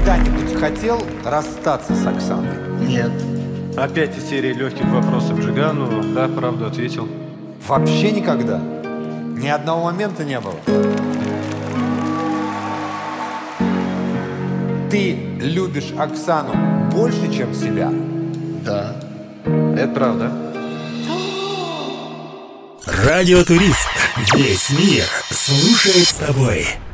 когда-нибудь хотел расстаться с Оксаной? Нет. Опять из серии легких вопросов Джигану. Да, правду ответил. Вообще никогда? Ни одного момента не было? Ты любишь Оксану больше, чем себя? Да. Это правда. Радиотурист. Весь мир слушает с тобой.